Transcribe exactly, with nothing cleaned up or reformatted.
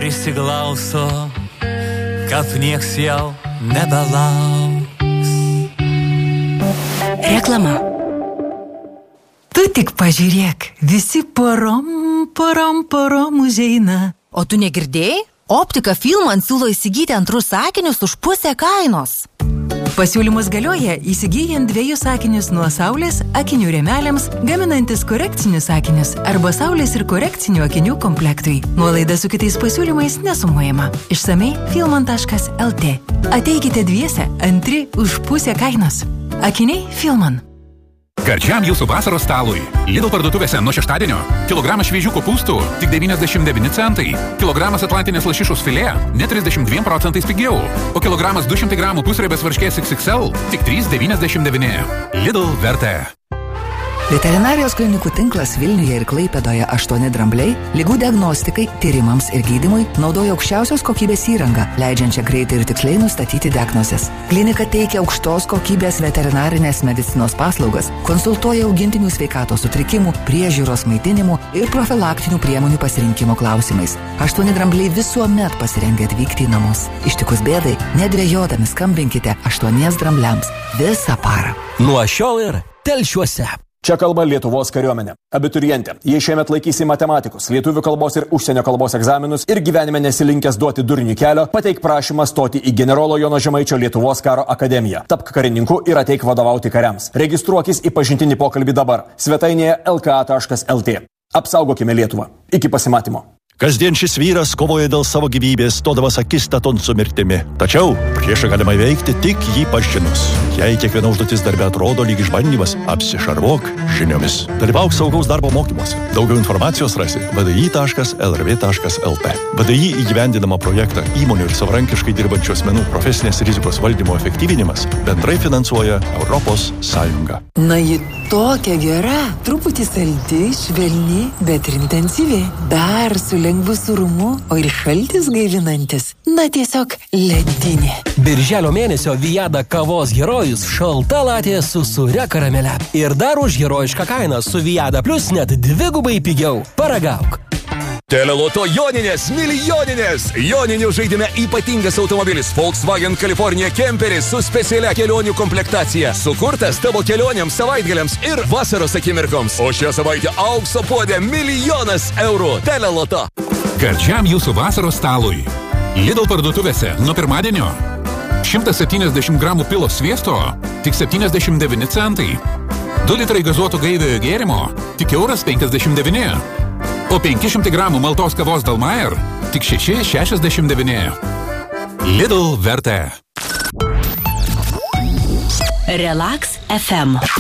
prisiglauso, kad nieks jau nebelauks. Reklama. Tu tik pažiūrėk, visi porom, porom, porom užeina. O tu negirdėjai? Optika Filmant siūlo įsigyti antrus sakinius už pusę kainos. Pasiūlymus galioja įsigyjant dviejus sakinius nuo saulės akinių rėmeliams, gaminantis korekcinius sakinius arba saulės ir korekcinių akinių komplektui. Nuolaida su kitais pasiūlymais nesumuojama. Išsamei filmant taškas el tė. Ateikite dviese, antri už pusę kainos. Akiniai Filman. Gardžiam jūsų vasaros stalui. Lidl parduotuvėse nuo šeštadienio. Kilogramas šviežių kopūstų tik devyniasdešimt devyni centai. Kilogramas atlantinės lašišos filė net trisdešimt dviem procentais pigiau. O kilogramas du šimtai gramų pusriebės varškės iks iks el tik trys devyniasdešimt devyni. Lidl vertė. Veterinarijos klinikų tinklas Vilniuje ir Klaipėdoje aštuoni drambliai ligų diagnostikai, tyrimams ir gydymui naudoja aukščiausios kokybės įrangą, leidžiančią greitai ir tiksliai nustatyti diagnozes. Klinika teikia aukštos kokybės veterinarinės medicinos paslaugas, konsultuoja augintinių sveikatos sutrikimų, priežiūros maitinimų ir profilaktinių priemonių pasirinkimo klausimais. Aštuoni drambliai visuomet pasirengę atvykti į namus. Ištikus bėdai, nedvejodami skambinkite aštuonies drambliams visą parą. Nuo šiol ir Telšiuose. Čia kalba Lietuvos kariuomenė. Abiturientė, jei šiemet laikysi matematikos, lietuvių kalbos ir užsienio kalbos egzaminus ir gyvenime nesilinkęs duoti durnių kelio, pateik prašymą stoti į generolo Jono Žemaičio Lietuvos karo akademiją. Tapk karininku ir ateik vadovauti kariams. Registruokis į pažintinį pokalbį dabar. Svetainėje el ka a taškas el tė. Apsaugokime Lietuvą. Iki pasimatymo. Kasdien šis vyras kovoja dėl savo gyvybės, stodamas akistaton su mirtimi. Tačiau priešą galima įveikti tik jį pažinus. Jei kiekviena užduotis darbe atrodo lyg išbandymas, apsišarvuok žiniomis. Dalyvauk saugaus darbo mokymuose. Daugiau informacijos rasi v d i taškas el er vė taškas el tė. v d i įgyvendinamą projektą įmonių ir savarankiškai dirbančių asmenų profesinės rizikos valdymo efektyvinimas bendrai finansuoja Europos Sąjunga. Na, ji tokia gera, truputį saldi, švelni, bet ir intensyvi. Dar su lengvu surumu, o ir šaltis gaivinantis. Na, tiesiog ledinė. Birželio mėnesio Viada kavos herojus šalta latė su sūria karamele. Ir dar už herojišką kainą su Viada Plus net dvigubai pigiau. Paragauk. Teleloto Joninės milijoninės. Joninių žaidime ypatingas automobilis Volkswagen California Kemperis su specialia kelionių komplektacija. Sukurtas tavo kelionėms, savaitgaliams ir vasaros akimirkoms. O šią savaitę aukso puodė milijonas eurų. Teleloto. Gardžiam jūsų vasaros stalui. Lidl parduotuvėse nuo pirmadienio. šimtas septyniasdešimt gramų pilo sviesto tik septyniasdešimt devyni centai. du litrai gazuoto gaiviojo gėrimo tik euras penkiasdešimt devyni. O penki šimtai gramų maltos kavos Dalmayer tik šeši šešiasdešimt devyni. Lidl vertė. Relax ef em.